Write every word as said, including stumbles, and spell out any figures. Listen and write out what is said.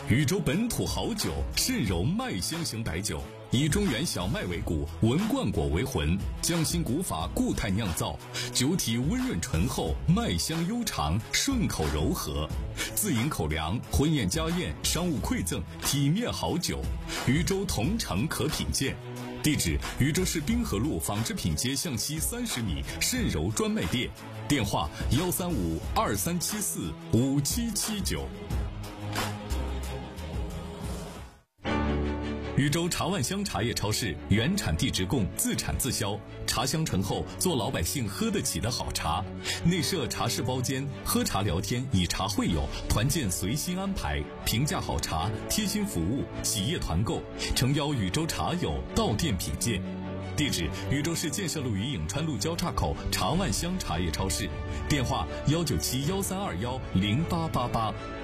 禹州本土好酒，肾柔麦香型白酒，以中原小麦为骨，文冠果为魂，匠心古法固态酿造，酒体温润醇厚，麦香悠长，顺口柔和。自饮口粮，婚宴家宴，商务馈赠，体面好酒。禹州同城可品鉴。地址：禹州市滨河路纺织品街向西三十米肾柔专卖店，电话：幺三五二三七四五七七九。禹州茶万乡茶叶超市原产地直供，自产自销，茶香醇厚，做老百姓喝得起的好茶。内设茶室包间，喝茶聊天，以茶会友，团建随心安排，平价好茶，贴心服务，企业团购，诚邀禹州茶友到店品鉴。地址：禹州市建设路与颍川路交叉口茶万乡茶叶超市，电话：幺九七幺三二幺零八八八。